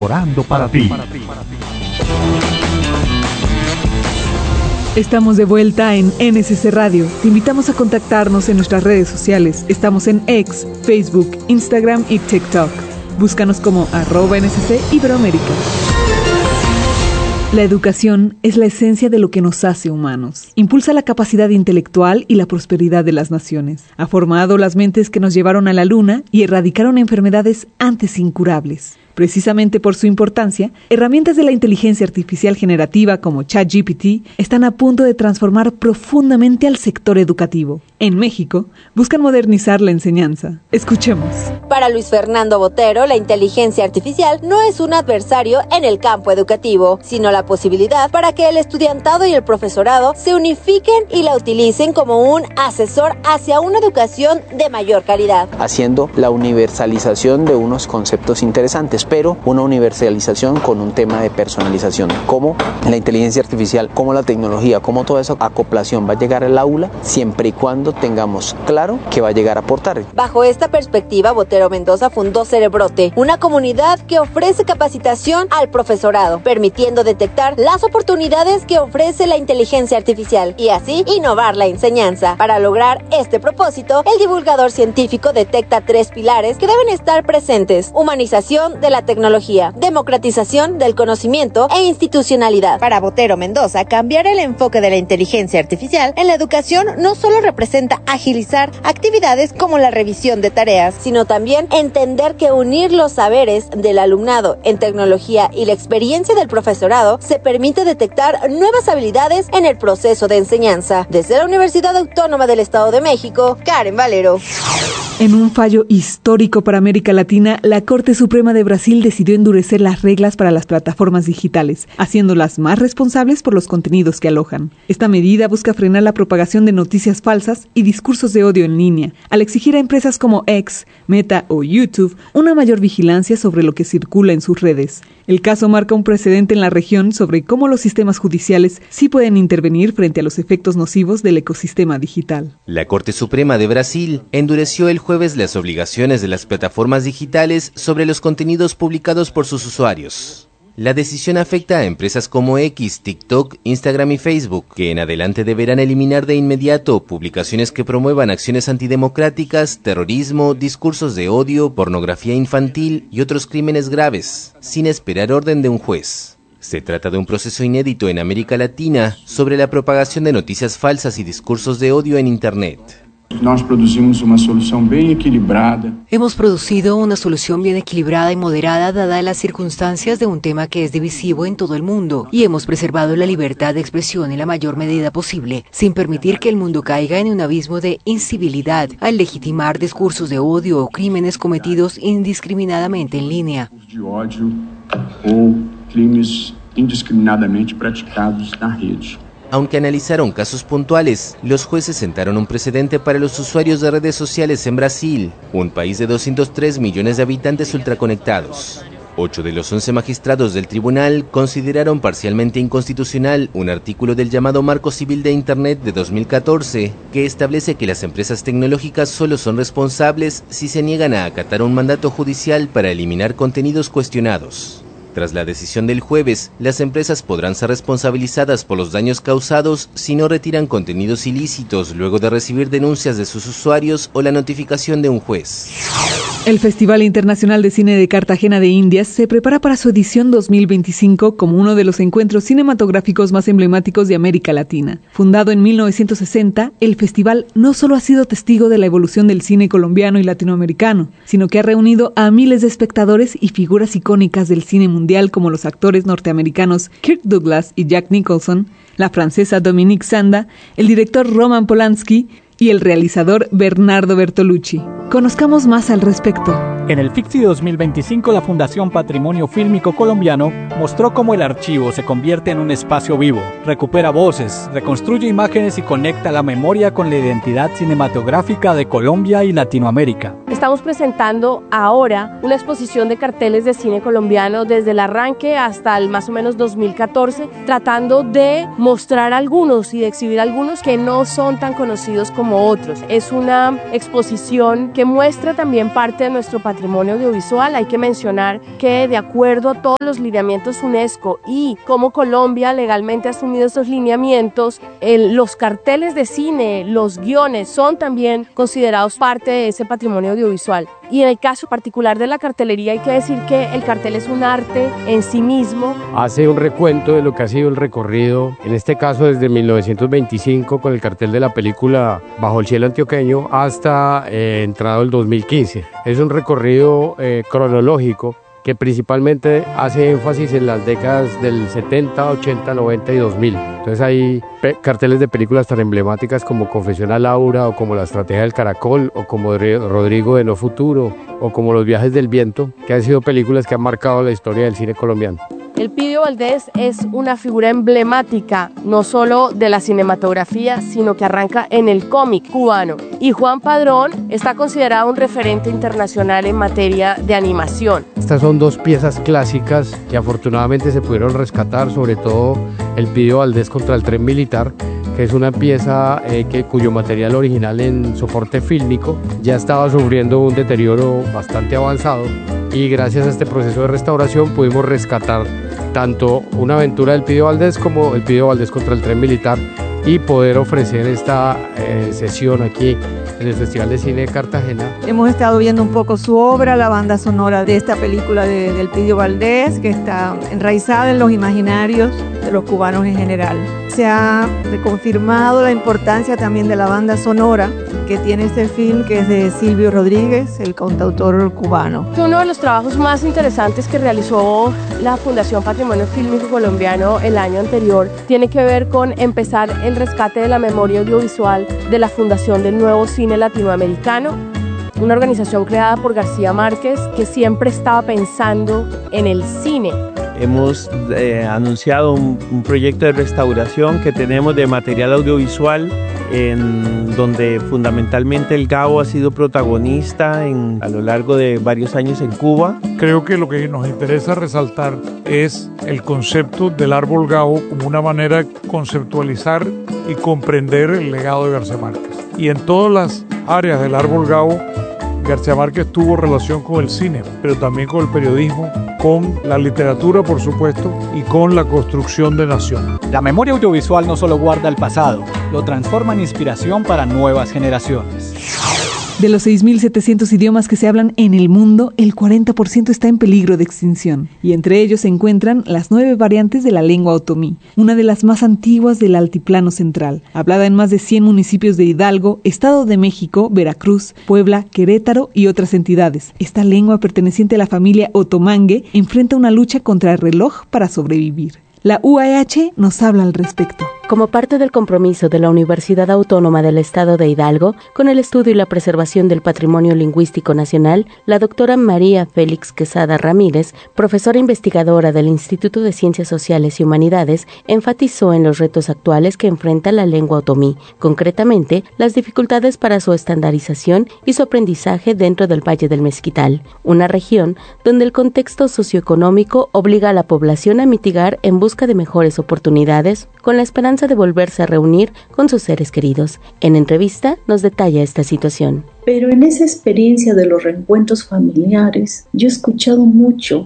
Orando para ti. Estamos de vuelta en NSC Radio. Te invitamos a contactarnos en nuestras redes sociales. Estamos en X, Facebook, Instagram y TikTok. Búscanos como @NSC Iberoamérica. La educación es la esencia de lo que nos hace humanos. Impulsa la capacidad intelectual y la prosperidad de las naciones. Ha formado las mentes que nos llevaron a la luna y erradicaron enfermedades antes incurables. Precisamente por su importancia, herramientas de la inteligencia artificial generativa como ChatGPT están a punto de transformar profundamente al sector educativo. En México, buscan modernizar la enseñanza. Escuchemos. Para Luis Fernando Botero, la inteligencia artificial no es un adversario en el campo educativo, sino la posibilidad para que el estudiantado y el profesorado se unifiquen y la utilicen como un asesor hacia una educación de mayor calidad. Haciendo la universalización de unos conceptos interesantes, pero una universalización con un tema de personalización, como la inteligencia artificial, como la tecnología, como toda esa acoplación va a llegar al aula, siempre y cuando tengamos claro que va a llegar a aportar. Bajo esta perspectiva, Botero Mendoza fundó Cerebrote, una comunidad que ofrece capacitación al profesorado, permitiendo detectar las oportunidades que ofrece la inteligencia artificial y así innovar la enseñanza. Para lograr este propósito, el divulgador científico detecta 3 pilares que deben estar presentes: humanización de la tecnología, democratización del conocimiento e institucionalidad. Para Botero Mendoza, cambiar el enfoque de la inteligencia artificial en la educación no solo representa agilizar actividades como la revisión de tareas, sino también entender que unir los saberes del alumnado en tecnología y la experiencia del profesorado se permite detectar nuevas habilidades en el proceso de enseñanza. Desde la Universidad Autónoma del Estado de México, Karen Valero. En un fallo histórico para América Latina, la Corte Suprema de Brasil decidió endurecer las reglas para las plataformas digitales, haciéndolas más responsables por los contenidos que alojan. Esta medida busca frenar la propagación de noticias falsas y discursos de odio en línea, al exigir a empresas como X, Meta o YouTube una mayor vigilancia sobre lo que circula en sus redes. El caso marca un precedente en la región sobre cómo los sistemas judiciales sí pueden intervenir frente a los efectos nocivos del ecosistema digital. La Corte Suprema de Brasil endureció el jueves las obligaciones de las plataformas digitales sobre los contenidos publicados por sus usuarios. La decisión afecta a empresas como X, TikTok, Instagram y Facebook, que en adelante deberán eliminar de inmediato publicaciones que promuevan acciones antidemocráticas, terrorismo, discursos de odio, pornografía infantil y otros crímenes graves, sin esperar orden de un juez. Se trata de un proceso inédito en América Latina sobre la propagación de noticias falsas y discursos de odio en Internet. Hemos producido una solución bien equilibrada y moderada dadas las circunstancias de un tema que es divisivo en todo el mundo, y hemos preservado la libertad de expresión en la mayor medida posible, sin permitir que el mundo caiga en un abismo de incivilidad al legitimar discursos de odio o crímenes cometidos indiscriminadamente en línea. Aunque analizaron casos puntuales, los jueces sentaron un precedente para los usuarios de redes sociales en Brasil, un país de 203 millones de habitantes ultraconectados. 8 de los 11 magistrados del tribunal consideraron parcialmente inconstitucional un artículo del llamado Marco Civil de Internet de 2014, que establece que las empresas tecnológicas solo son responsables si se niegan a acatar un mandato judicial para eliminar contenidos cuestionados. Tras la decisión del jueves, las empresas podrán ser responsabilizadas por los daños causados si no retiran contenidos ilícitos luego de recibir denuncias de sus usuarios o la notificación de un juez. El Festival Internacional de Cine de Cartagena de Indias se prepara para su edición 2025 como uno de los encuentros cinematográficos más emblemáticos de América Latina. Fundado en 1960, el festival no solo ha sido testigo de la evolución del cine colombiano y latinoamericano, sino que ha reunido a miles de espectadores y figuras icónicas del cine mundial como los actores norteamericanos Kirk Douglas y Jack Nicholson, la francesa Dominique Sanda, el director Roman Polanski y el realizador Bernardo Bertolucci. Conozcamos más al respecto. En el FICSI 2025, la Fundación Patrimonio Fílmico Colombiano mostró cómo el archivo se convierte en un espacio vivo, recupera voces, reconstruye imágenes y conecta la memoria con la identidad cinematográfica de Colombia y Latinoamérica. Estamos presentando ahora una exposición de carteles de cine colombiano desde el arranque hasta el más o menos 2014, tratando de mostrar algunos y de exhibir algunos que no son tan conocidos como otros. Es una exposición que muestra también parte de nuestro patrimonio audiovisual. Hay que mencionar que de acuerdo a todos los lineamientos UNESCO y como Colombia legalmente ha asumido estos lineamientos, los carteles de cine, los guiones son también considerados parte de ese patrimonio audiovisual. Y en el caso particular de la cartelería hay que decir que el cartel es un arte en sí mismo. Hace un recuento de lo que ha sido el recorrido, en este caso desde 1925 con el cartel de la película Bajo el cielo antioqueño hasta entrado el 2015. Es un recorrido cronológico que principalmente hace énfasis en las décadas del 70, 80, 90 y 2000. Entonces hay carteles de películas tan emblemáticas como Confesión a Laura, o como La Estrategia del Caracol, o como Rodrigo de No Futuro, o como Los Viajes del Viento, que han sido películas que han marcado la historia del cine colombiano. Elpidio Valdés es una figura emblemática, no solo de la cinematografía, sino que arranca en el cómic cubano. Y Juan Padrón está considerado un referente internacional en materia de animación. Estas son dos piezas clásicas que afortunadamente se pudieron rescatar, sobre todo Elpidio Valdés contra el tren militar, que es una pieza cuyo material original en soporte fílmico ya estaba sufriendo un deterioro bastante avanzado, y gracias a este proceso de restauración pudimos rescatar tanto una aventura del Elpidio Valdés como el Elpidio Valdés contra el tren militar y poder ofrecer esta sesión aquí en el Festival de Cine de Cartagena. Hemos estado viendo un poco su obra, la banda sonora de esta película de Elpidio Valdés, que está enraizada en los imaginarios de los cubanos en general. Se ha reconfirmado la importancia también de la banda sonora que tiene este film, que es de Silvio Rodríguez, el cantautor cubano. Uno de los trabajos más interesantes que realizó la Fundación Patrimonio Fílmico Colombiano el año anterior tiene que ver con empezar el rescate de la memoria audiovisual de la Fundación del Nuevo Cine Latinoamericano, una organización creada por García Márquez que siempre estaba pensando en el cine. Hemos anunciado un proyecto de restauración que tenemos de material audiovisual, en donde fundamentalmente el Gabo ha sido protagonista a lo largo de varios años en Cuba. Creo que lo que nos interesa resaltar es el concepto del árbol Gabo como una manera de conceptualizar y comprender el legado de García Márquez. Y en todas las áreas del árbol Gabo, García Márquez tuvo relación con el cine, pero también con el periodismo, con la literatura, por supuesto, y con la construcción de nación. La memoria audiovisual no solo guarda el pasado, lo transforma en inspiración para nuevas generaciones. De los 6.700 idiomas que se hablan en el mundo, el 40% está en peligro de extinción. Y entre ellos se encuentran las 9 variantes de la lengua otomí, una de las más antiguas del Altiplano Central, hablada en más de 100 municipios de Hidalgo, Estado de México, Veracruz, Puebla, Querétaro y otras entidades. Esta lengua, perteneciente a la familia otomangue, enfrenta una lucha contra el reloj para sobrevivir. La UAH nos habla al respecto. Como parte del compromiso de la Universidad Autónoma del Estado de Hidalgo con el estudio y la preservación del patrimonio lingüístico nacional, la doctora María Félix Quesada Ramírez, profesora investigadora del Instituto de Ciencias Sociales y Humanidades, enfatizó en los retos actuales que enfrenta la lengua otomí, concretamente las dificultades para su estandarización y su aprendizaje dentro del Valle del Mezquital, una región donde el contexto socioeconómico obliga a la población a mitigar en busca de mejores oportunidades, con la esperanza de volverse a reunir con sus seres queridos. En entrevista nos detalla esta situación. Pero en esa experiencia de los reencuentros familiares, yo he escuchado mucho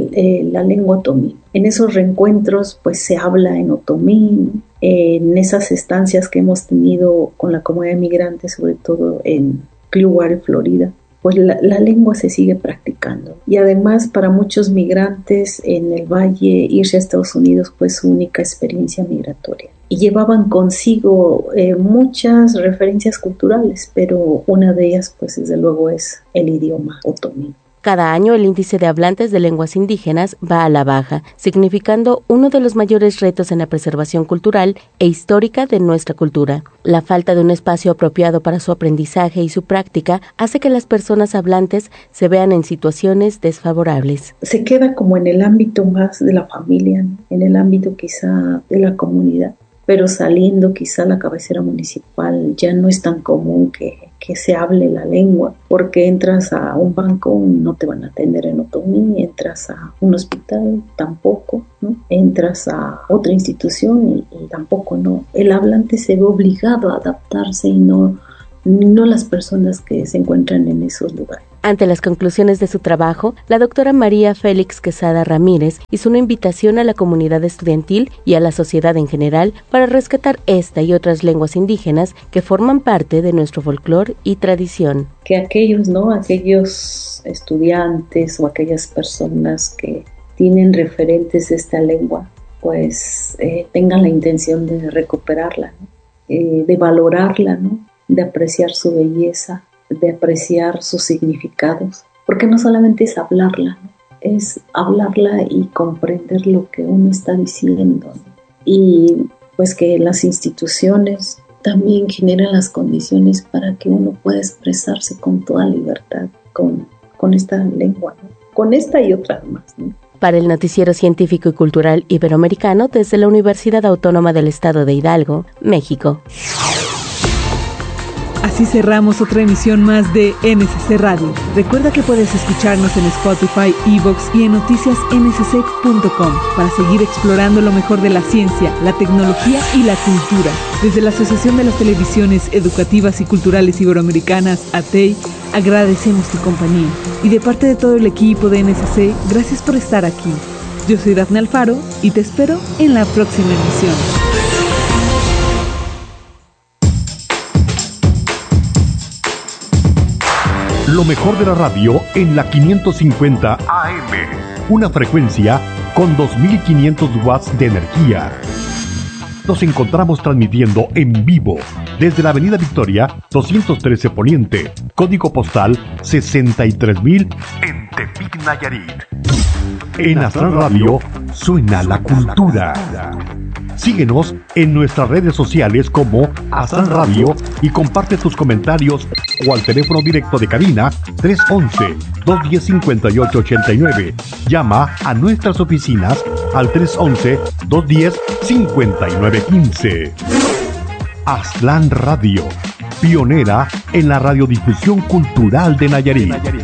la lengua otomí. En esos reencuentros pues se habla en otomí, en esas estancias que hemos tenido con la comunidad migrante, sobre todo en Clearwater, Florida, pues la lengua se sigue practicando. Y además para muchos migrantes en el valle, irse a Estados Unidos fue su única experiencia migratoria. Y llevaban consigo muchas referencias culturales, pero una de ellas pues desde luego es el idioma otomí. Cada año el índice de hablantes de lenguas indígenas va a la baja, significando uno de los mayores retos en la preservación cultural e histórica de nuestra cultura. La falta de un espacio apropiado para su aprendizaje y su práctica hace que las personas hablantes se vean en situaciones desfavorables. Se queda como en el ámbito más de la familia, en el ámbito quizá de la comunidad, pero saliendo quizá a la cabecera municipal ya no es tan común que que se hable la lengua, porque entras a un banco, no te van a atender en otomí, entras a un hospital, tampoco, ¿no? Entras a otra institución y tampoco, ¿no? El hablante se ve obligado a adaptarse y no las personas que se encuentran en esos lugares. Ante las conclusiones de su trabajo, la doctora María Félix Quesada Ramírez hizo una invitación a la comunidad estudiantil y a la sociedad en general para rescatar esta y otras lenguas indígenas que forman parte de nuestro folclore y tradición. Que aquellos estudiantes o aquellas personas que tienen referentes de esta lengua, pues tengan la intención de recuperarla, ¿no? De valorarla, ¿no? De apreciar su belleza, de apreciar sus significados, porque no solamente es hablarla, ¿no? Es hablarla y comprender lo que uno está diciendo, ¿no? Y pues que las instituciones también generan las condiciones para que uno pueda expresarse con toda libertad, con esta lengua, ¿no? Con esta y otras más, ¿no? Para el Noticiero Científico y Cultural Iberoamericano, desde la Universidad Autónoma del Estado de Hidalgo, México. Así cerramos otra emisión más de NSC Radio. Recuerda que puedes escucharnos en Spotify, iVoox y en noticiasnsc.com para seguir explorando lo mejor de la ciencia, la tecnología y la cultura. Desde la Asociación de las Televisiones Educativas y Culturales Iberoamericanas, ATEI, agradecemos tu compañía. Y de parte de todo el equipo de NSC, gracias por estar aquí. Yo soy Dafne Alfaro y te espero en la próxima emisión. Lo mejor de la radio en la 550 AM, una frecuencia con 2500 watts de energía. Nos encontramos transmitiendo en vivo desde la Avenida Victoria 213 Poniente, código postal 63000 en Tepic, Nayarit. En Astral Radio suena la cultura. Síguenos en nuestras redes sociales como Astral Radio y comparte tus comentarios o al teléfono directo de cabina 311-210-5889. Llama a nuestras oficinas al 311-210-5915. Astral Radio, pionera en la radiodifusión cultural de Nayarit.